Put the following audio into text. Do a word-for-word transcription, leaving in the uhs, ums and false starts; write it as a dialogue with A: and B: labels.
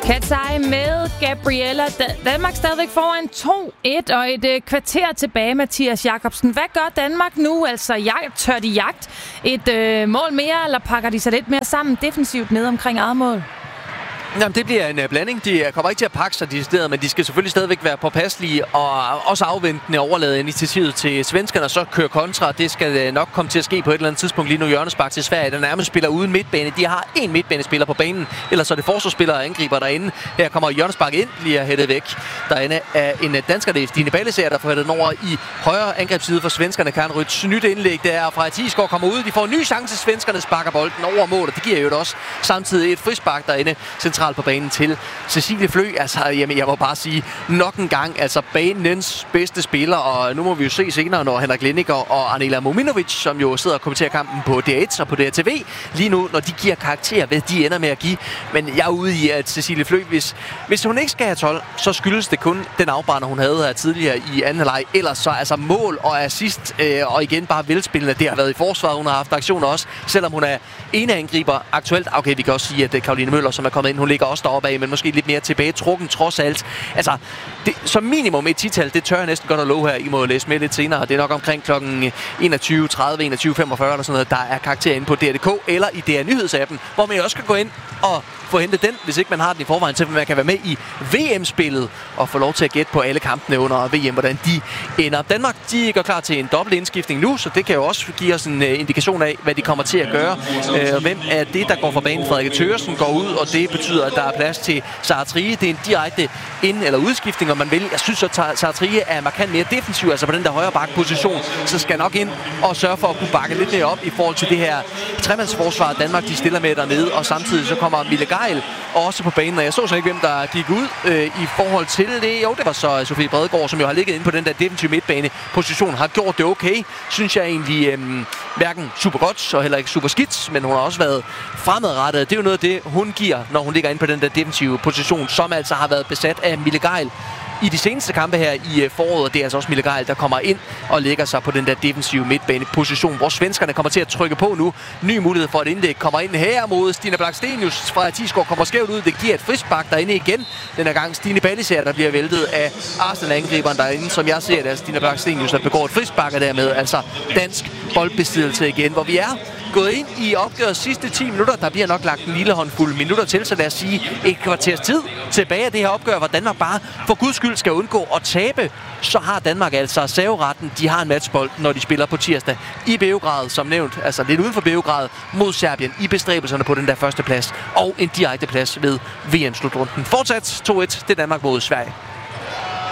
A: Katsej med Gabriella. Danmark stadigvæk foran to et og et øh, kvarter tilbage, Mathias Jakobsen. Hvad gør Danmark nu? Altså, jeg tør de jagt et øh, mål mere, eller pakker de sig lidt mere sammen defensivt ned omkring eget mål?
B: Jamen, det bliver en uh, blanding. De kommer ikke til at pakke sig decideret, men de skal selvfølgelig stadigvæk være påpasselige og også afventende overlade initiativet til svenskerne, og så køre kontra. Det skal uh, nok komme til at ske på et eller andet tidspunkt. Lige nu hjørnespark til Sverige, der nærmest spiller uden midtbane. De har en midtbanespiller på banen, ellers så er det forsvarsspillere og angriber derinde. Her kommer hjørnespark ind, bliver hættet væk. Derinde er en dansker, det er Stine Ballesager, der får hættet den over i højre angrebsside for svenskerne. Karen Rytz nyt indlæg der fra Tisgaard kommer ud. De får en ny chance. Svenskerne sparker bolden over mål, og det giver jo også samtidig et frispark derinde centralt på banen til Cecilie Flø. Altså, jamen, jeg må bare sige, nok en gang, altså banens bedste spiller, og nu må vi jo se senere, når Henrik Lenniker og Anela Mominovic, som jo sidder og kommenterer kampen på D et og på D R T V, lige nu, når de giver karakter, hvad de ender med at give. Men jeg er ude i, at Cecilie Flø, hvis, hvis hun ikke skal have tolv, så skyldes det kun den afbrænder, hun havde her tidligere i anden halvleg. Ellers så altså mål og assist, øh, og igen bare velspillende. Det har været i forsvaret, hun har haft aktioner også, selvom hun er ene angriber aktuelt. Okay, vi kan også sige, at Caroline Møller, som er kommet ind, hun ligger også deroppe af, men måske lidt mere tilbage trukken trods alt. Altså, det, som minimum et tital, det tør jeg næsten godt at love her. I må læse med lidt senere. Det er nok omkring klokken enogtyve tredive, enogtyve femogfyrre eller sådan noget, der er karakter inde på D R punktum D K eller i D R Nyhedsappen, hvor man også kan gå ind og få hentet den, hvis ikke man har den i forvejen, så man kan være med i V M-spillet og få lov til at gætte på alle kampene under V M, hvordan de ender. Danmark, de går klar til en dobbelt indskiftning nu, så det kan jo også give os en uh, indikation af, hvad de kommer til at gøre. Uh, hvem er det, der går fra banen? Frederik Thøgersen går ud, og det betyder, at der er plads til Sara Thrige. Det er en direkte ind- eller udskiftning, om man vil. Jeg synes, at Sara Thrige er markant mere defensiv, altså på den der højre bakposition, så skal nok ind og sørge for at kunne bakke lidt mere op i forhold til det her tremandsforsvar, Danmark de stiller med dernede, og samtidig så kommer Mille Geil også på banen, og jeg så så ikke, hvem der gik ud øh, i forhold til det. Jo, det var så Sofie Bredegaard, som jo har ligget inde på den der defensive midtbane-position, har gjort det okay, synes jeg egentlig, øh, hverken super godt og heller ikke super skidt, men hun har også været fremadrettet. Det er jo noget af det, hun giver, når hun ligger inde på den der defensive position, som altså har været besat af Mille Geil i de seneste kampe her i foråret. Det er altså også Mille Geil, der kommer ind og lægger sig på den der defensive midtbaneposition, hvor svenskerne kommer til at trykke på nu. Ny mulighed for et indlæg kommer ind her mod Stine Blackstenius fra Tisgaard, kommer skævt ud. Det giver et frispark derinde igen. Den her gang Stine Ballesager, der bliver væltet af Arsenal-angriberen derinde. Som jeg ser det, er Stine Blackstenius, der begår et frispark, og dermed altså dansk boldbesiddelse igen, hvor vi er gået ind i opgørets sidste ti minutter. Der bliver nok lagt en lille håndfuld minutter til, så lad os sige et kvarters tid tilbage af det her opgør, hvor Danmark bare for guds skyld skal undgå at tabe. Så har Danmark altså serveretten. De har en matchbold, når de spiller på tirsdag i Beograd, som nævnt, altså lidt uden for Beograd, mod Serbien i bestræbelserne på den der første plads, og en direkte plads ved V M-slutrunden. Fortsat to et, det er Danmark mod Sverige.